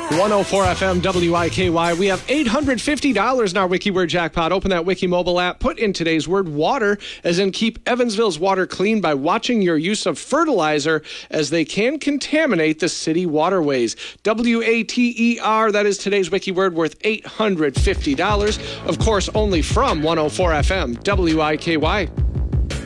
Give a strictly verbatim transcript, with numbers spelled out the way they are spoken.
one oh four F M W I K Y. We have eight hundred fifty dollars in our WikiWord jackpot. Open that Wiki mobile app. Put in today's word water, as in keep Evansville's water clean by watching your use of fertilizer, as they can contaminate the city waterways. W A T E R, that is today's WikiWord, worth eight hundred fifty dollars. Of course, only from one oh four F M W I K Y.